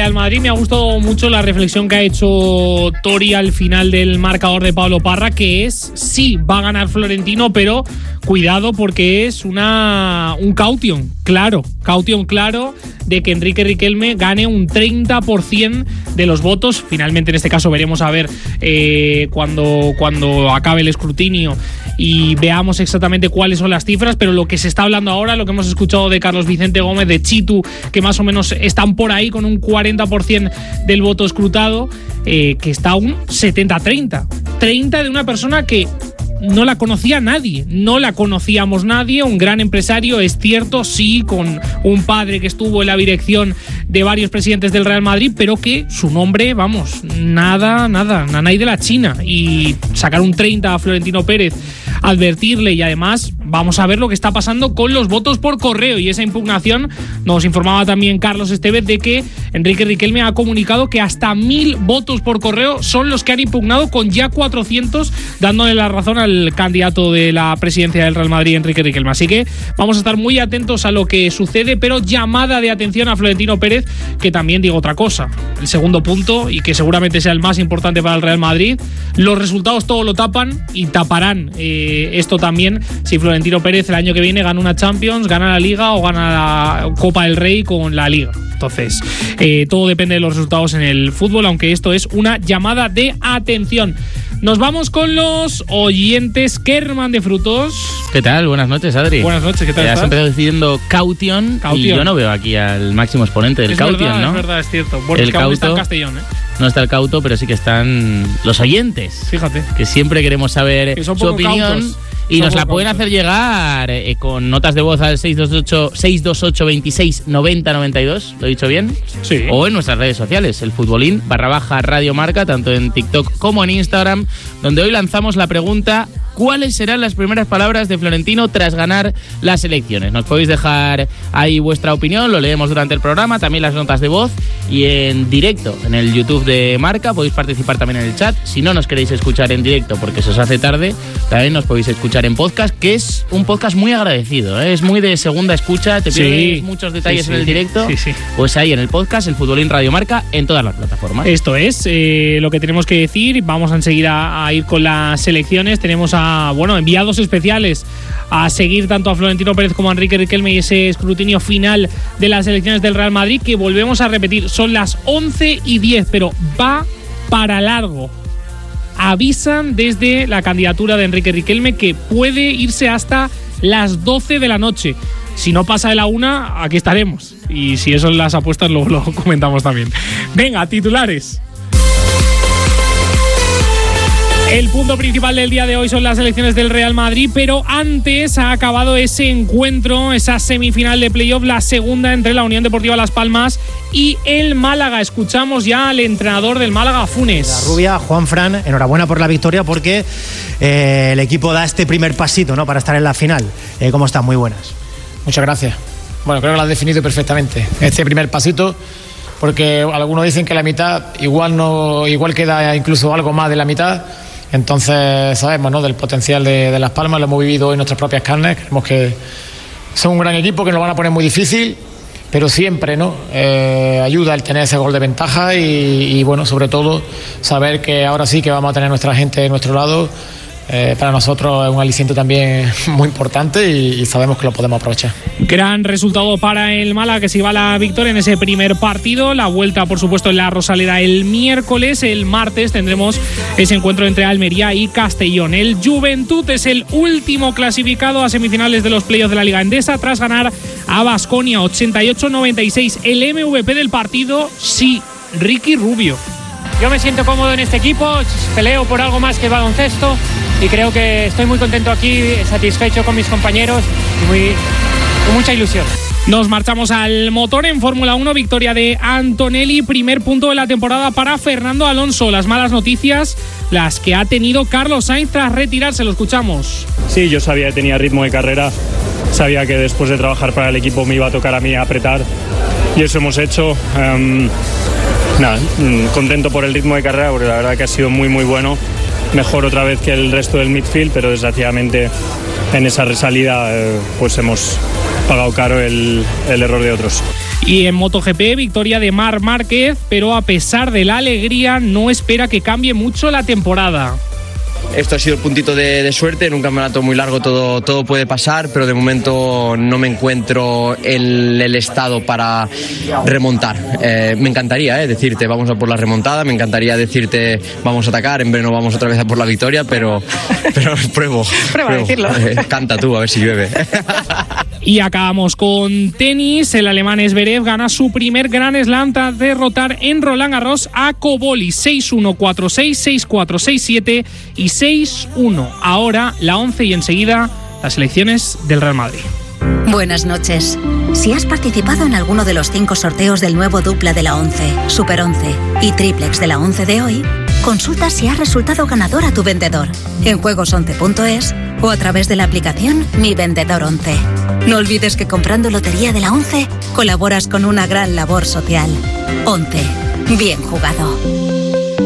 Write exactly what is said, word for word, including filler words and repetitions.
Real Madrid. Me ha gustado mucho la reflexión que ha hecho Tori al final del marcador de Pablo Parra, que es, sí, va a ganar Florentino, pero cuidado porque es una un caution, claro, caution claro de que Enrique Riquelme gane un treinta por ciento de los votos. Finalmente, en este caso, veremos a ver eh, cuando, cuando acabe el escrutinio y veamos exactamente cuáles son las cifras, pero lo que se está hablando ahora, lo que hemos escuchado de Carlos Vicente Gómez, de Chitu, que más o menos están por ahí con un cuarenta por ciento del voto escrutado, eh, que está un setenta treinta. treinta de una persona que no la conocía nadie, no la conocíamos nadie, un gran empresario, es cierto, sí, con un padre que estuvo en la dirección de varios presidentes del Real Madrid, pero que su nombre, vamos, nada, nada, nanay de la China. Y sacar un treinta a Florentino Pérez, advertirle, y además vamos a ver lo que está pasando con los votos por correo y esa impugnación. Nos informaba también Carlos Estevez de que Enrique Riquelme ha comunicado que hasta mil votos por correo son los que han impugnado, con ya cuatrocientos dándole la razón al candidato de la presidencia del Real Madrid, Enrique Riquelme. Así que vamos a estar muy atentos a lo que sucede, pero llamada de atención a Florentino Pérez, que también digo otra cosa, el segundo punto, y que seguramente sea el más importante para el Real Madrid. Los resultados todo lo tapan y taparán eh, esto también si Florentino Pérez el año que viene gana una Champions, gana la Liga o gana la Copa del Rey con la Liga. Entonces, eh, todo depende de los resultados en el fútbol, aunque esto es una llamada de atención. Nos vamos con los oyentes. Kerman de Frutos. ¿Qué tal? Buenas noches, Adri. Buenas noches, ¿qué tal? Has estás? empezado diciendo caution, caution, y yo no veo aquí al máximo exponente del es caution, verdad, ¿no? Es verdad, es cierto. Bueno, el es que aún está en cauto, Castellón, ¿eh? No está el cauto, pero sí que están los oyentes. Fíjate. Que siempre queremos saber Que son su poco opinión. cautos. Y Son nos la poco pueden cautos. hacer llegar eh, con notas de voz al seis dos ocho, seis dos ocho, veintiséis, noventa, noventa y dos. ¿Lo he dicho bien? Sí. O en nuestras redes sociales, el futbolín barra baja Radio Marca, tanto en TikTok como en Instagram, donde hoy lanzamos la pregunta: ¿cuáles serán las primeras palabras de Florentino tras ganar las elecciones? Nos podéis dejar ahí vuestra opinión, lo leemos durante el programa, también las notas de voz, y en directo en el YouTube de Marca podéis participar también en el chat. Si no nos queréis escuchar en directo porque se os hace tarde, también nos podéis escuchar en podcast, que es un podcast muy agradecido, ¿eh? Es muy de segunda escucha, te Sí. pierdes muchos detalles Sí, sí. en el directo. Sí, sí. Pues ahí en el podcast, el Futbolín Radio Marca, en todas las plataformas. Esto es eh, lo que tenemos que decir. Vamos a enseguir a, a ir con las selecciones. Tenemos a, bueno, enviados especiales a seguir tanto a Florentino Pérez como a Enrique Riquelme y ese escrutinio final de las elecciones del Real Madrid, que volvemos a repetir, son las once y diez, pero va para largo. Avisan desde la candidatura de Enrique Riquelme que puede irse hasta las doce de la noche. Si no pasa de la una, aquí estaremos. Y si eso en las apuestas, luego lo comentamos también. Venga, titulares. El punto principal del día de hoy son las elecciones del Real Madrid, pero antes ha acabado ese encuentro, esa semifinal de playoff, la segunda entre la Unión Deportiva Las Palmas y el Málaga. Escuchamos ya al entrenador del Málaga, Funes. La Rubia, Juanfran, enhorabuena por la victoria, porque eh, el equipo da este primer pasito, ¿no?, para estar en la final. Eh, ¿Cómo están? Muy buenas. Muchas gracias. Bueno, creo que lo has definido perfectamente. Este primer pasito, porque algunos dicen que la mitad igual no, igual queda incluso algo más de la mitad. Entonces sabemos, ¿no?, del potencial de, de Las Palmas, lo hemos vivido hoy en nuestras propias carnes. Creemos que son un gran equipo, que nos lo van a poner muy difícil, pero siempre, ¿no?, eh, ayuda el tener ese gol de ventaja y, y bueno, sobre todo saber que ahora sí que vamos a tener nuestra gente de nuestro lado. Eh, para nosotros es un aliciente también muy importante y, y sabemos que lo podemos aprovechar. Gran resultado para el Málaga, que se iba a la victoria en ese primer partido. La vuelta, por supuesto, en la Rosaleda el miércoles. El martes tendremos ese encuentro entre Almería y Castellón. El Juventud es el último clasificado a semifinales de los playoffs de la Liga Endesa tras ganar a Baskonia ochenta y ocho noventa y seis. El M V P del partido, sí, Ricky Rubio. Yo me siento cómodo en este equipo, peleo por algo más que el baloncesto y creo que estoy muy contento aquí, satisfecho con mis compañeros y muy, con mucha ilusión. Nos marchamos al motor en Fórmula uno, victoria de Antonelli, primer punto de la temporada para Fernando Alonso. Las malas noticias, las que ha tenido Carlos Sainz tras retirarse, lo escuchamos. Sí, yo sabía que tenía ritmo de carrera, sabía que después de trabajar para el equipo me iba a tocar a mí apretar y eso hemos hecho. Um, Nada, contento por el ritmo de carrera, porque la verdad que ha sido muy muy bueno, mejor otra vez que el resto del midfield, pero desgraciadamente en esa resalida eh, pues hemos pagado caro el, el error de otros. Y en MotoGP, victoria de Marc Márquez, pero a pesar de la alegría, no espera que cambie mucho la temporada. Esto ha sido el puntito de, de suerte, en un campeonato muy largo todo, todo puede pasar, pero de momento no me encuentro en el estado para remontar. Eh, me encantaría eh, decirte vamos a por la remontada, me encantaría decirte vamos a atacar, en breve vamos otra vez a por la victoria, pero, pero pruebo. Prueba a decirlo. Eh, canta tú, a ver si llueve. Y acabamos con tenis. El alemán Zverev gana su primer Grand Slam tras derrotar en Roland Garros a Koboli seis uno, cuatro seis, seis cuatro, seis siete y seis uno. Ahora la once y enseguida las selecciones del Real Madrid. Buenas noches. Si has participado en alguno de los cinco sorteos del nuevo dupla de la once, Super once y Triplex de la once de hoy, consulta si ha resultado ganador a tu vendedor en juegos once punto es o a través de la aplicación Mi Vendedor once. No olvides que comprando Lotería de la once colaboras con una gran labor social. once. Bien jugado.